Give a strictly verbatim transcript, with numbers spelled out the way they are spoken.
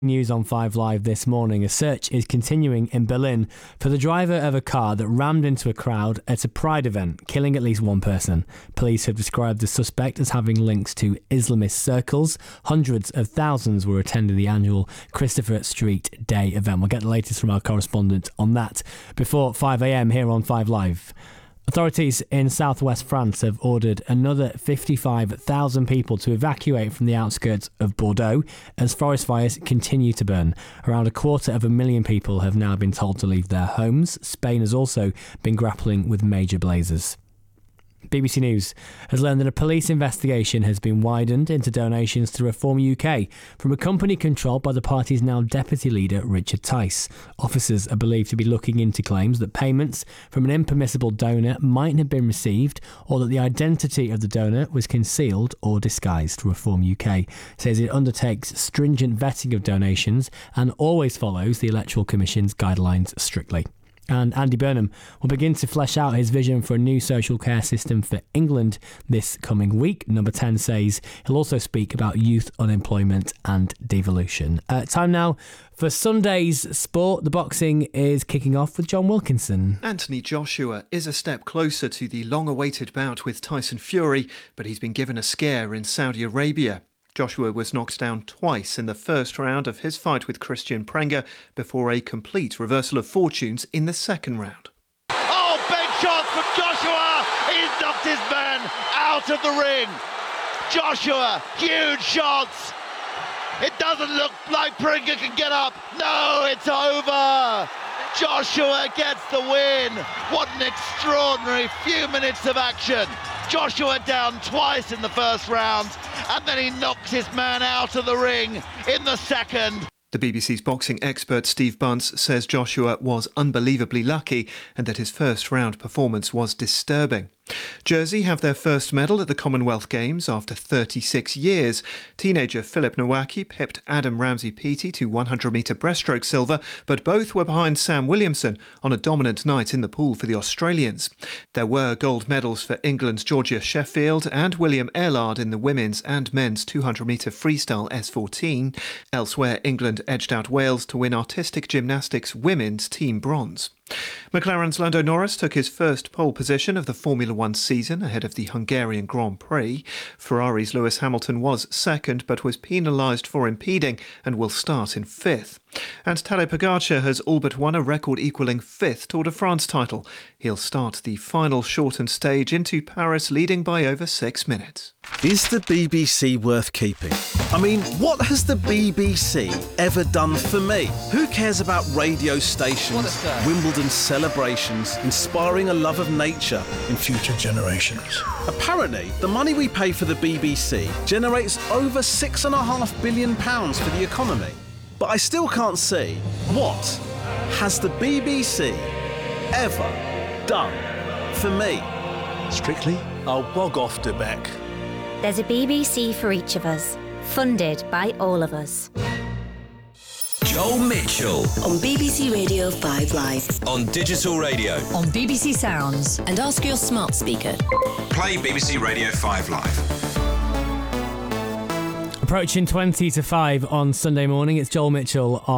News on five Live this morning. A search is continuing in Berlin for the driver of a car that rammed into a crowd at a Pride event, killing at least one person. Police have described the suspect as having links to Islamist circles. Hundreds of thousands were attending the annual Christopher Street Day event. We'll get the latest from our correspondent on that before five a.m. here on five Live. Authorities in southwest France have ordered another fifty-five thousand people to evacuate from the outskirts of Bordeaux as forest fires continue to burn. Around a quarter of a million people have now been told to leave their homes. Spain has also been grappling with major blazes. B B C News has learned that a police investigation has been widened into donations to Reform U K from a company controlled by the party's now deputy leader Richard Tice. Officers are believed to be looking into claims that payments from an impermissible donor might have been received or that the identity of the donor was concealed or disguised. Reform U K says it undertakes stringent vetting of donations and always follows the Electoral Commission's guidelines strictly. And Andy Burnham will begin to flesh out his vision for a new social care system for England this coming week. Number ten says he'll also speak about youth unemployment and devolution. Uh, time now for Sunday's sport. The boxing is kicking off with John Wilkinson. Anthony Joshua is a step closer to the long-awaited bout with Tyson Fury, but he's been given a scare in Saudi Arabia. Joshua was knocked down twice in the first round of his fight with Christian Prenga before a complete reversal of fortunes in the second round. Oh, big shot from Joshua! He's knocked his man out of the ring. Joshua, huge shots. It doesn't look like Prenga can get up. No, it's over. Joshua gets the win. What an extraordinary few minutes of action. Joshua down twice in the first round, and then he knocks his man out of the ring in the second. The B B C's boxing expert Steve Bunce says Joshua was unbelievably lucky and that his first round performance was disturbing. Jersey have their first medal at the Commonwealth Games after thirty-six years. Teenager Philip Nowacki pipped Adam Ramsey-Peaty to one hundred metre breaststroke silver, but both were behind Sam Williamson on a dominant night in the pool for the Australians. There were gold medals for England's Georgia Sheffield and William Airlard in the women's and men's two hundred metre freestyle S fourteen. Elsewhere, England edged out Wales to win artistic gymnastics women's team bronze. McLaren's Lando Norris took his first pole position of the Formula One season ahead of the Hungarian Grand Prix. Ferrari's Lewis Hamilton was second but was penalised for impeding and will start in fifth. And Tadej Pogacar has all but won a record-equalling fifth Tour de France title. He'll start the final shortened stage into Paris leading by over six minutes. Is the B B C worth keeping? I mean, what has the B B C ever done for me? Who cares about radio stations, Wimbledon celebrations, inspiring a love of nature in future generations? Apparently, the money we pay for the B B C generates over six and a half billion pounds for the economy. But I still can't see what has the B B C ever done for me. Strictly, I'll bog off to Beck. There's a B B C for each of us, funded by all of us. Joel Mitchell on B B C Radio five Live, on digital radio, on B B C Sounds, and ask your smart speaker. Play B B C Radio five Live. Approaching twenty to five on Sunday morning, it's Joel Mitchell on